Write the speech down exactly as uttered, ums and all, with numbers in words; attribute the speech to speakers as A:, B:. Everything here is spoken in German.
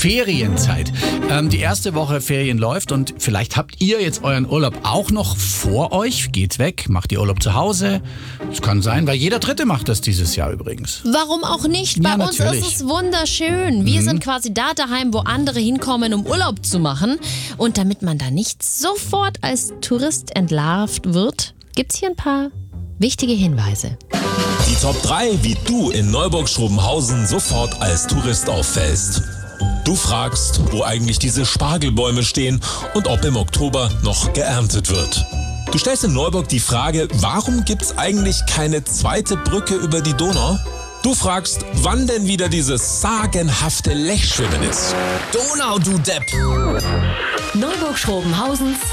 A: Ferienzeit. Ähm, die erste Woche Ferien läuft und vielleicht habt ihr jetzt euren Urlaub auch noch vor euch. Geht weg, macht ihr Urlaub zu Hause. Das kann sein, weil jeder Dritte macht das dieses Jahr übrigens.
B: Warum auch nicht? Bei
A: Ja,
B: uns
A: natürlich.
B: ist es wunderschön. Wir sind quasi da daheim, wo andere hinkommen, um Urlaub zu machen. Und damit man da nicht sofort als Tourist entlarvt wird, gibt's hier ein paar wichtige Hinweise.
C: Die Top drei, wie du in Neuburg-Schrobenhausen sofort als Tourist auffällst. Du fragst, wo eigentlich diese Spargelbäume stehen und ob im Oktober noch geerntet wird. Du stellst in Neuburg die Frage, warum gibt's eigentlich keine zweite Brücke über die Donau? Du fragst, wann denn wieder dieses sagenhafte Lechschwimmen ist.
D: Donau, du Depp!
E: Neuburg-Schrobenhausens